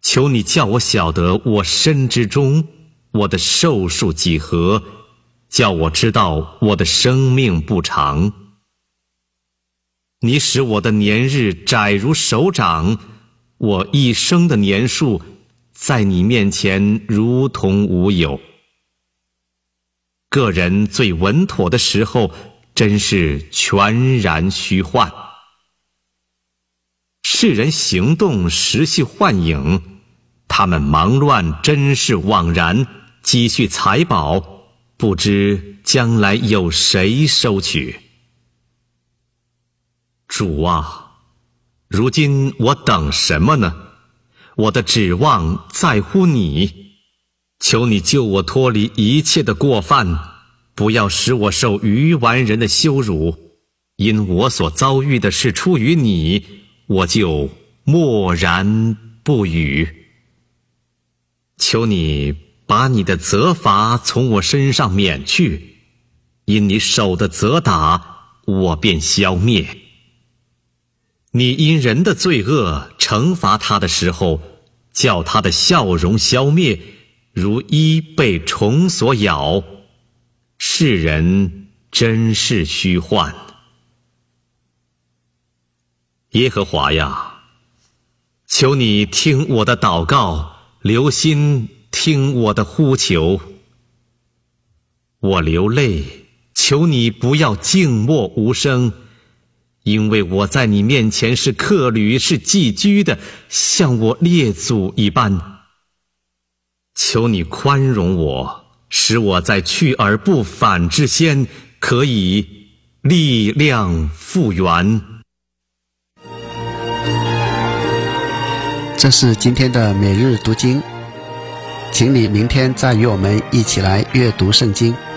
求你叫我晓得我身之中，我的寿数几何，叫我知道我的生命不长。你使我的年日窄如手掌，我一生的年数在你面前如同无有。个人最稳妥的时候，真是全然虚幻。世人行动实系幻影，他们忙乱真是枉然，积蓄财宝，不知将来有谁收取。主啊，如今我等什么呢？我的指望在乎你，求你救我脱离一切的过犯，不要使我受愚顽人的羞辱，因我所遭遇的是出于你，我就默然不语。求你把你的责罚从我身上免去，因你手的责打，我便消灭。你因人的罪恶惩罚他的时候，叫他的笑容消灭，如衣被虫所咬。世人真是虚幻。耶和华呀，求你听我的祷告，留心听我的呼求。我流泪，求你不要静默无声，因为我在你面前是客旅，是寄居的，像我列祖一般。求你宽容我，使我在去而不返之先，可以力量复原。 这是今天的每日读经，请你明天再与我们一起来阅读圣经。